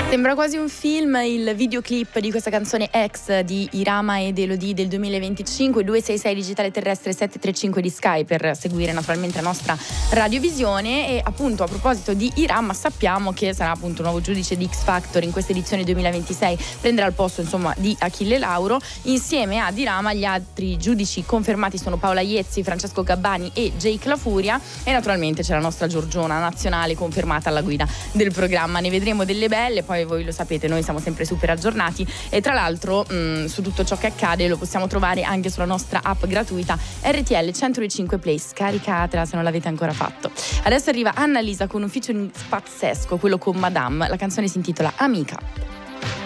Sembra quasi un film il videoclip di questa canzone Ex di Irama ed Elodie del 2025, 266 digitale terrestre 735 di Sky per seguire naturalmente la nostra radiovisione. E appunto, a proposito di Irama, sappiamo che sarà appunto nuovo giudice di X Factor in questa edizione 2026, prenderà il posto insomma di Achille Lauro. Insieme ad Irama gli altri giudici confermati sono Paola Iezzi, Francesco Gabbani e Jake La Furia, e naturalmente c'è la nostra Giorgiona nazionale confermata alla guida del programma. Ne vedremo delle belle, poi voi lo sapete, noi siamo sempre super aggiornati, e tra l'altro su tutto ciò che accade lo possiamo trovare anche sulla nostra app gratuita RTL 105 Play. Scaricatela se non l'avete ancora fatto. Adesso arriva Annalisa con un featuring pazzesco, quello con Madame. La canzone si intitola Amica.